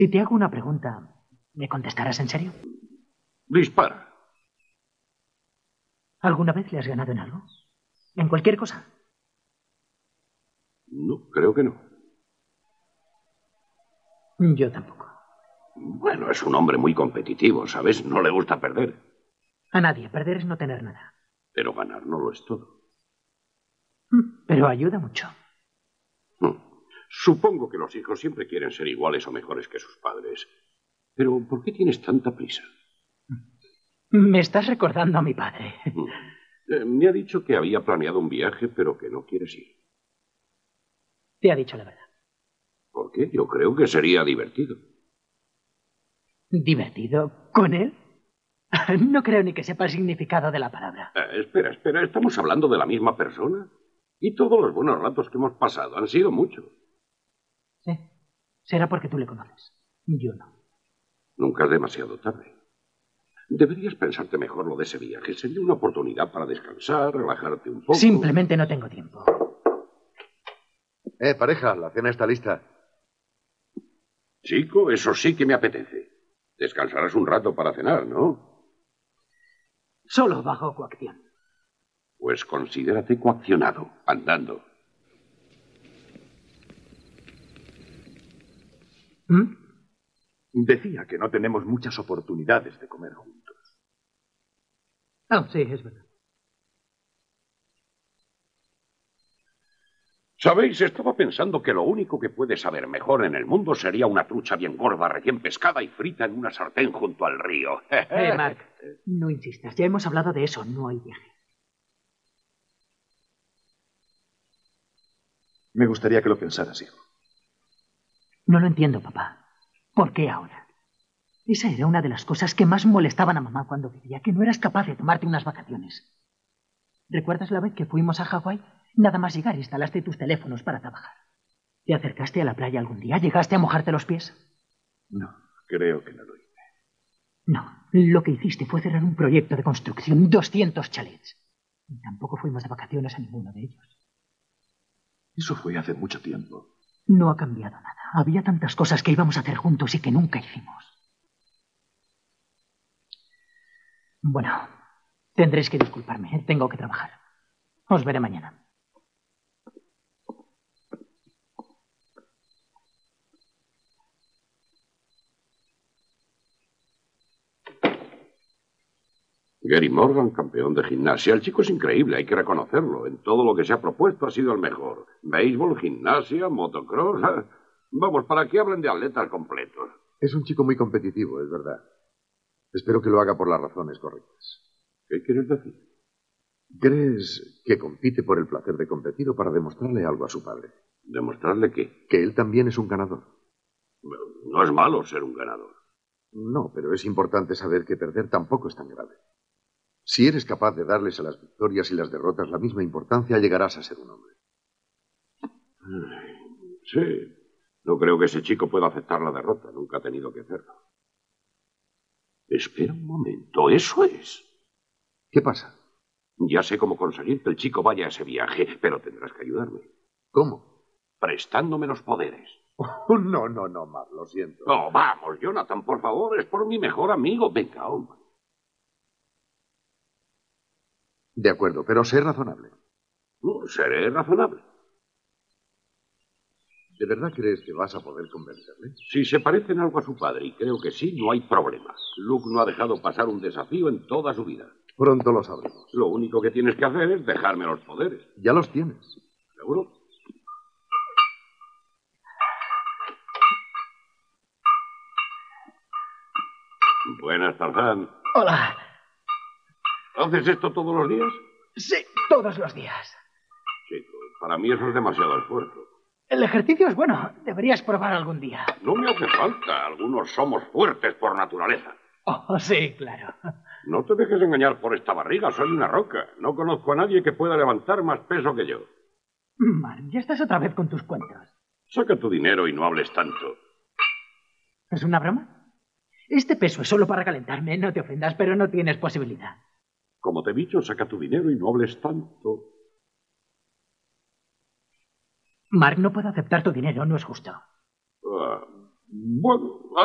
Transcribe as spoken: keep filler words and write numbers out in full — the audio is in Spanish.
Si te hago una pregunta, ¿me contestarás en serio? Dispara. ¿Alguna vez le has ganado en algo? ¿En cualquier cosa? No, creo que no. Yo tampoco. Bueno, es un hombre muy competitivo, ¿sabes? No le gusta perder. A nadie. Perder es no tener nada. Pero ganar no lo es todo. Pero ayuda mucho. Hmm. Supongo que los hijos siempre quieren ser iguales o mejores que sus padres. Pero, ¿por qué tienes tanta prisa? Me estás recordando a mi padre. Hmm. Eh, me ha dicho que había planeado un viaje, pero que no quieres ir. Te ha dicho la verdad. ¿Por qué? Yo creo que sería divertido. ¿Divertido con él? No creo ni que sepa el significado de la palabra. Eh, espera, espera, ¿estamos hablando de la misma persona? Y todos los buenos ratos que hemos pasado han sido muchos. Sí. Será porque tú le conoces. Yo no. Nunca es demasiado tarde. Deberías pensarte mejor lo de ese viaje. Sería una oportunidad para descansar, relajarte un poco. Simplemente no tengo tiempo. Eh, pareja, la cena está lista. Chico, eso sí que me apetece. Descansarás un rato para cenar, ¿no? Solo bajo coacción. Pues considérate coaccionado, andando. ¿Mm? Decía que no tenemos muchas oportunidades de comer juntos. Ah, sí, es verdad. ¿Sabéis? Estaba pensando que lo único que puede saber mejor en el mundo sería una trucha bien gorda, recién pescada y frita en una sartén junto al río. Eh, Mark, no insistas. Ya hemos hablado de eso. No hay viaje. Me gustaría que lo pensaras, hijo. No lo entiendo, papá. ¿Por qué ahora? Esa era una de las cosas que más molestaban a mamá cuando vivía, que no eras capaz de tomarte unas vacaciones. ¿Recuerdas la vez que fuimos a Hawái? Nada más llegar instalaste tus teléfonos para trabajar. ¿Te acercaste a la playa algún día? ¿Llegaste a mojarte los pies? No, creo que no lo hice. No, lo que hiciste fue cerrar un proyecto de construcción, doscientos chalets. Y tampoco fuimos de vacaciones a ninguno de ellos. Eso fue hace mucho tiempo. No ha cambiado nada. Había tantas cosas que íbamos a hacer juntos y que nunca hicimos. Bueno, tendréis que disculparme. Tengo que trabajar. Os veré mañana. Gary Morgan, campeón de gimnasia. El chico es increíble, hay que reconocerlo. En todo lo que se ha propuesto ha sido el mejor. Béisbol, gimnasia, motocross. Vamos, ¿para qué hablen de atletas completos? Es un chico muy competitivo, es verdad. Espero que lo haga por las razones correctas. ¿Qué quieres decir? ¿Crees que compite por el placer de competir o para demostrarle algo a su padre? ¿Demostrarle qué? Que él también es un ganador. No es malo ser un ganador. No, pero es importante saber que perder tampoco es tan grave. Si eres capaz de darles a las victorias y las derrotas la misma importancia, llegarás a ser un hombre. Sí. No creo que ese chico pueda aceptar la derrota. Nunca ha tenido que hacerlo. Espera un momento. ¿Eso es? ¿Qué pasa? Ya sé cómo conseguir que el chico vaya a ese viaje, pero tendrás que ayudarme. ¿Cómo? Prestándome los poderes. Oh, no, no, no, Mar, lo siento. Oh, vamos, Jonathan, por favor. Es por mi mejor amigo. Venga, hombre. De acuerdo, pero sé razonable. No, seré razonable. ¿De verdad crees que vas a poder convencerle? Si se parecen algo a su padre, y creo que sí, no hay problema. Luke no ha dejado pasar un desafío en toda su vida. Pronto lo sabremos. Lo único que tienes que hacer es dejarme los poderes. Ya los tienes. ¿Seguro? Buenas, Tarzán. Hola. ¿Haces esto todos los días? Sí, todos los días. Chico, para mí eso es demasiado esfuerzo. El ejercicio es bueno. Deberías probar algún día. No me hace falta. Algunos somos fuertes por naturaleza. Oh, sí, claro. No te dejes engañar por esta barriga. Soy una roca. No conozco a nadie que pueda levantar más peso que yo. Mark, ya estás otra vez con tus cuentos. Saca tu dinero y no hables tanto. ¿Es una broma? Este peso es solo para calentarme. No te ofendas, pero no tienes posibilidad. Como te he dicho, saca tu dinero y no hables tanto. Mark, no puedo aceptar tu dinero. No es justo. Ah, Bueno,